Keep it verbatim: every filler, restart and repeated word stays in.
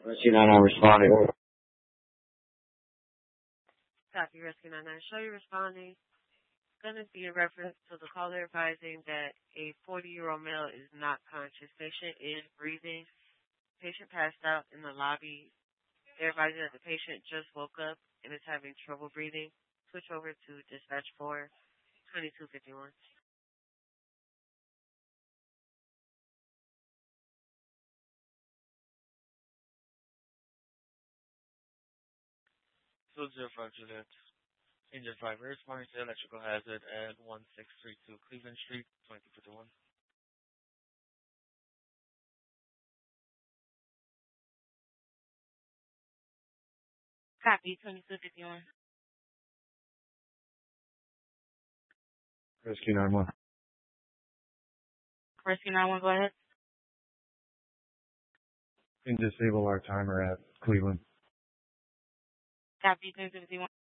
Rescue nine nine responding. Copy, Rescue nine nine. Show you responding. It's going to be a reference to the caller advising that a forty-year-old male is not conscious. Patient is breathing. Patient passed out in the lobby. They're advising that the patient just woke up and is having trouble breathing. Switch over to dispatch for twenty-two fifty-one. two zero five Juliet. Engine driver responding to electrical hazard at one six three two Cleveland Street, twenty fifty-one. Copy, twenty-two fifty-one. Rescue nine one. Rescue nine one, go ahead. And disable our timer at Cleveland. Copy, twenty-two fifty-one.